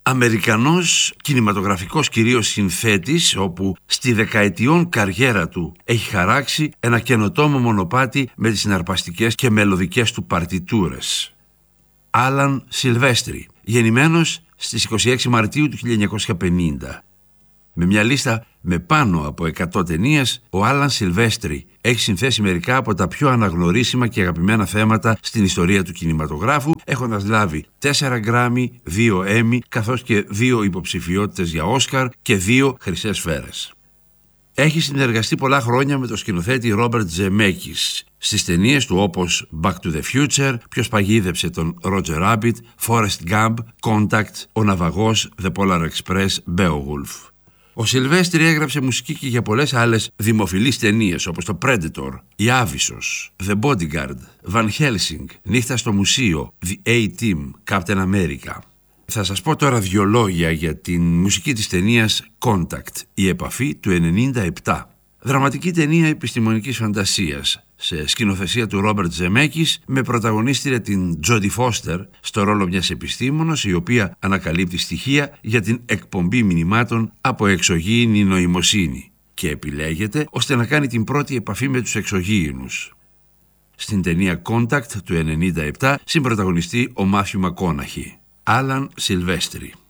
Αμερικανός κινηματογραφικός κυρίως συνθέτης, όπου στη δεκαετιών καριέρα του έχει χαράξει ένα καινοτόμο μονοπάτι με τις συναρπαστικές και μελωδικές του παρτιτούρες. Άλαν Σιλβέστρι, γεννημένος στις 26 Μαρτίου του 1950. Με μια λίστα με πάνω από 100 ταινίες, ο Άλαν Σιλβέστρι έχει συνθέσει μερικά από τα πιο αναγνωρίσιμα και αγαπημένα θέματα στην ιστορία του κινηματογράφου, έχοντας λάβει 4 Γκράμι, 2 Έμι, καθώς και 2 υποψηφιότητες για Όσκαρ και 2 χρυσές σφαίρες. Έχει συνεργαστεί πολλά χρόνια με τον σκηνοθέτη Ρόμπερτ Ζεμέκης στις ταινίες του όπως Back to the Future, Ποιος παγίδεψε τον Roger Rabbit, Forrest Gump, Contact, Ο Ναυαγός, The Polar Express, Beowulf. Ο Σιλβέστρι έγραψε μουσική και για πολλές άλλες δημοφιλείς ταινίες όπως το Predator, Η Άβυσσος, The Bodyguard, Van Helsing, Νύχτα στο Μουσείο, The A-Team, Captain America. Θα σας πω τώρα 2 λόγια για την μουσική της ταινίας Contact, η επαφή του 1997. Δραματική ταινία επιστημονικής φαντασίας σε σκηνοθεσία του Ρόμπερτ Ζεμέκης, με πρωταγωνίστρια την Τζόντι Φώστερ στο ρόλο μιας επιστήμονος η οποία ανακαλύπτει στοιχεία για την εκπομπή μηνυμάτων από εξωγήινη νοημοσύνη και επιλέγεται ώστε να κάνει την πρώτη επαφή με τους εξωγήινους. Στην ταινία Contact του 1997 συμπρωταγωνιστεί ο Μάθιου Μακόναχι. Άλαν Σιλβέστρι.